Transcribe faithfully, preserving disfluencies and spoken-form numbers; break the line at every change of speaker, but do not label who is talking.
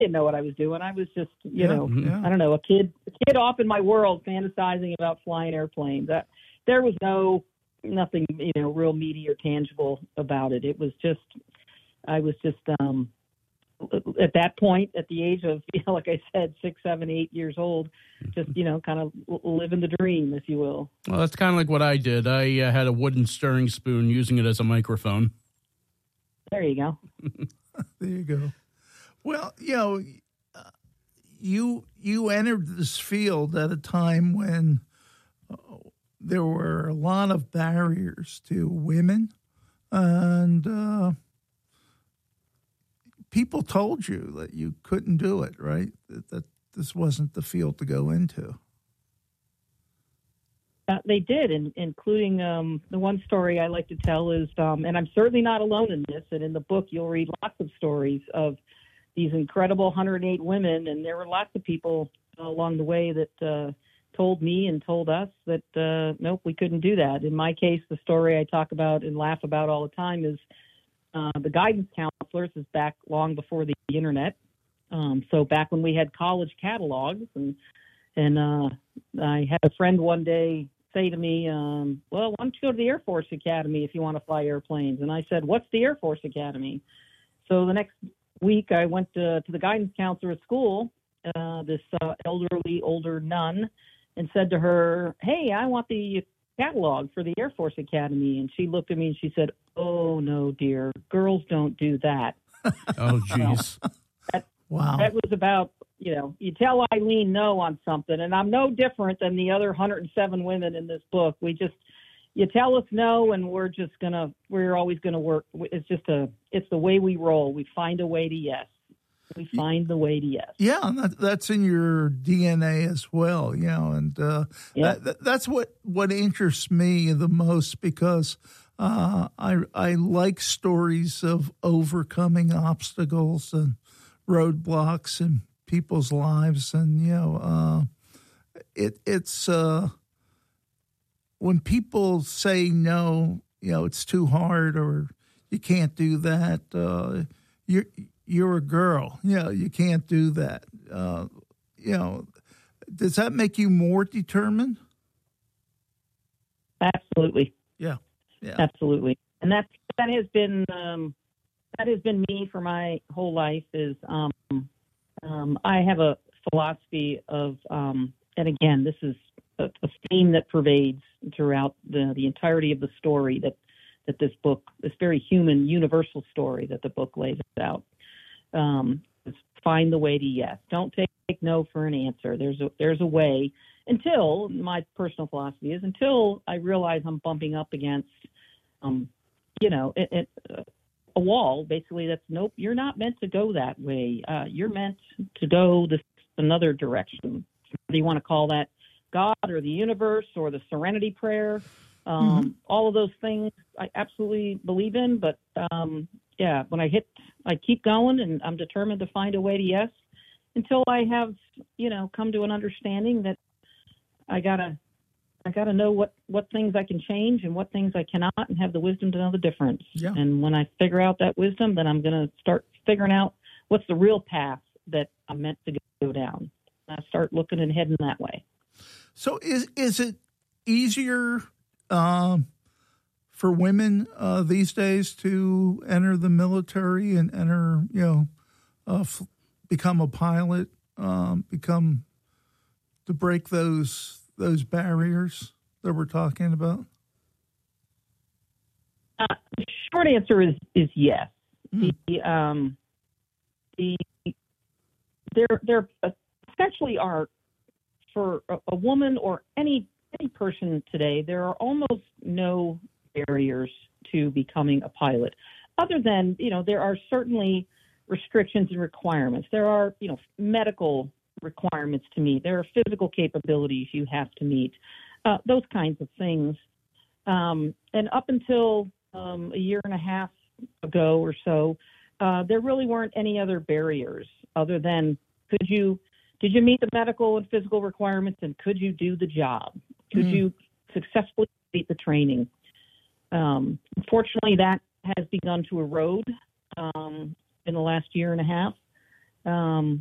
didn't know what I was doing. I was just, you
Yeah,
know,
yeah.
I don't know, a kid, a kid off in my world fantasizing about flying airplanes. That there was no, nothing, you know, real meaty or tangible about it. It was just, I was just, um, at that point, at the age of, you know, like I said, six, seven, eight years old, just, you know, kind of living the dream, if you will.
Well, that's kind of like what I did. I uh, had a wooden stirring spoon, using it as a microphone.
There you go.
There you go. Well, you know, uh, you you entered this field at a time when uh, there were a lot of barriers to women, and uh, people told you that you couldn't do it, right? That, that this wasn't the field to go into.
Uh, they did, and including um, the one story I like to tell is, um, and I'm certainly not alone in this, and in the book you'll read lots of stories of these incredible one hundred eight women, and there were lots of people uh, along the way that uh, told me and told us that, uh, nope, we couldn't do that. In my case, the story I talk about and laugh about all the time is uh, the guidance counselors is back long before the internet. Um, so back when we had college catalogs, and and uh, I had a friend one day say to me, um, well, why don't you go to the Air Force Academy if you want to fly airplanes? And I said, what's the Air Force Academy? So the next week I went to, to the guidance counselor at school, uh, this uh, elderly, older nun, and said to her, hey, I want the catalog for the Air Force Academy. And she looked at me and she said, oh, no, dear, girls don't do that.
Oh, geez.
that,
Wow.
That was about, you know, you tell Eileen no on something, and I'm no different than the other one hundred seven women in this book. We just, you tell us no, and we're just gonna, we're always gonna work. It's just a, it's the way we roll. We find a way to yes. We find the way to yes.
Yeah, that, that's in your D N A as well, you know, and uh,
Yeah.
that, that's what, what interests me the most, because uh, I I like stories of overcoming obstacles and roadblocks in people's lives, and you know, uh, it it's uh, when people say no, you know, it's too hard or you can't do that. Uh, you're you're a girl, you know, you can't do that. Uh, you know, does that make you more determined?
Absolutely.
Yeah, yeah,
Absolutely. And that that has been um, that has been me for my whole life. Is um, um, I have a philosophy of, um, and again, this is a, a theme that pervades throughout the the entirety of the story that that this book, this very human, universal story that the book lays out. Um, is find the way to yes. Don't take, take no for an answer. There's a there's a way. Until, my personal philosophy is, until I realize I'm bumping up against, um, you know, it, it, uh, a wall, basically, that's, nope, you're not meant to go that way. Uh, you're meant to go this another direction. Whether you want to call that God or the universe or the serenity prayer, um,
Mm-hmm.
all of those things I absolutely believe in. But, um, yeah, when I hit, I keep going, and I'm determined to find a way to yes until I have, you know, come to an understanding that I gotta, I gotta know what, what things I can change and what things I cannot, and have the wisdom to know the difference.
Yeah.
And when I figure out that wisdom, then I'm gonna start figuring out what's the real path that I'm meant to go down. I start looking and heading that way.
So is is it easier um, for women uh, these days to enter the military and enter, you know, uh, f- become a pilot, um, become to break those those barriers that we're talking about?
Uh, the short answer is is yes.
Mm.
The um, the there there essentially are, for a, a woman or any any person today, there are almost no barriers to becoming a pilot, other than, you know, there are certainly restrictions and requirements. There are, you know, medical requirements to meet. There are physical capabilities you have to meet. Uh, those kinds of things. Um, and up until um, a year and a half ago or so, uh, there really weren't any other barriers other than, could you did you meet the medical and physical requirements, and could you do the job? Could
Mm.
you successfully complete the training? Um, unfortunately, that has begun to erode um, in the last year and a half. Um,